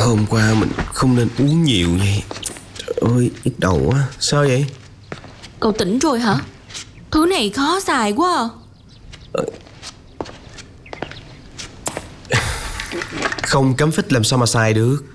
Hôm qua mình không nên uống nhiều vậy. Trời ơi, nhức đầu quá. Sao vậy? Cậu tỉnh rồi hả? Thứ này khó xài quá à. Không cắm phích làm sao mà xài được.